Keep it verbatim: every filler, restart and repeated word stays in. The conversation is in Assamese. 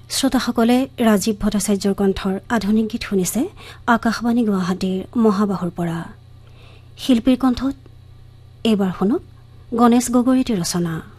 শ্ৰোতাসকলে ৰাজীৱ ভট্টাচাৰ্যৰ কণ্ঠৰ আধুনিক গীত শুনিছে আকাশবাণী গুৱাহাটীৰ মহাবাহুৰ পৰা। শিল্পীৰ কণ্ঠত এইবাৰ শুনক গণেশ গগৈৰ ৰচনা।